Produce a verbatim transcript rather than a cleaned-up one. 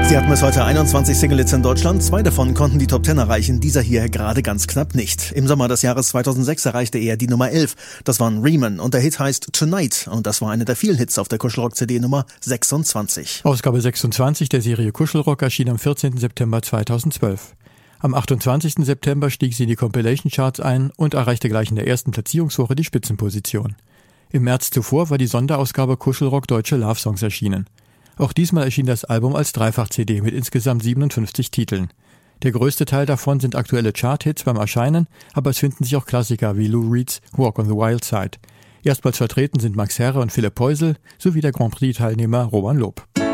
Sie hatten bis heute einundzwanzig Single-Hits in Deutschland. Zwei davon konnten die Top Ten erreichen, dieser hier gerade ganz knapp nicht. Im Sommer des Jahres zweitausendsechs erreichte er die Nummer elf. Das waren Riemann und der Hit heißt Tonight. Und das war einer der vielen Hits auf der Kuschelrock-C D Nummer sechsundzwanzig. Ausgabe sechsundzwanzig der Serie Kuschelrock erschien am vierzehnten September zweitausendzwölf. Am achtundzwanzigsten September stieg sie in die Compilation-Charts ein und erreichte gleich in der ersten Platzierungswoche die Spitzenposition. Im März zuvor war die Sonderausgabe Kuschelrock Deutsche Love Songs erschienen. Auch diesmal erschien das Album als Dreifach-C D mit insgesamt siebenundfünfzig Titeln. Der größte Teil davon sind aktuelle Chart-Hits beim Erscheinen, aber es finden sich auch Klassiker wie Lou Reeds Walk on the Wild Side. Erstmals vertreten sind Max Herre und Philipp Poisel sowie der Grand Prix-Teilnehmer Roman Lob.